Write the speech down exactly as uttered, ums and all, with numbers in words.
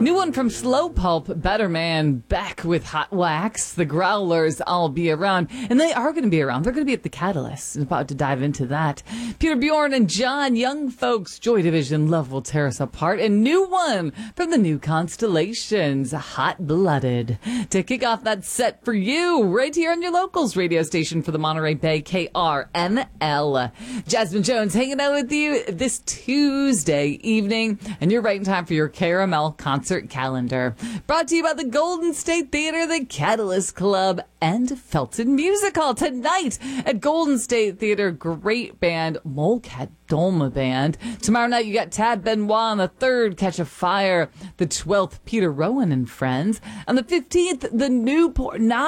New one from Slow Pulp, Better Man, back with Hot Wax. The Growlers, I'll Be Around. And they are going to be around. They're going to be at the Catalyst. I'm about to dive into that. Peter Bjorn and John, Young Folks, Joy Division, Love Will Tear Us Apart. And new one from the New Constellations, Hot Blooded. To kick off that set for you, right here on your locals radio station for the Monterey Bay, K R M L. Jasmine Jones hanging out with you this Tuesday evening. And you're right in time for your K R M L concert calendar. Brought to you by the Golden State Theater, the Catalyst Club, and Felton Music Hall. Tonight at Golden State Theater, great band, Molecat Dolma Band. Tomorrow night you got Tad Benoit on the third, Catch a Fire. The twelfth, Peter Rowan and Friends. On the fifteenth, the Newport